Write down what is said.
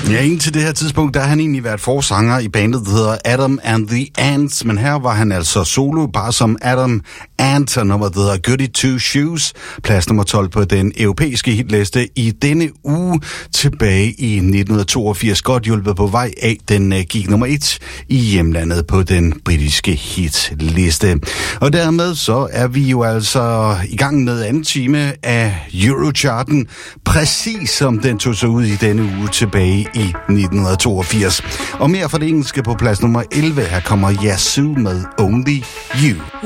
Ja, indtil det her tidspunkt, der har han egentlig været forsanger i bandet, der hedder Adam and the Ants, men her var han altså solo, bare som Adam Ant, og nummeret hedder Goody Two Shoes, plads nummer 12 på den europæiske hitliste i denne uge tilbage i 1982. Godt hjulpet på vej af, den gik nummer 1 i hjemlandet på den britiske hitliste. Og dermed så er vi jo altså i gang med anden time af Eurocharten, præcis som den tog sig ud i denne uge tilbage i 1982. Og mere fra det engelske på plads nummer 11. Her kommer Yazoo med Only You.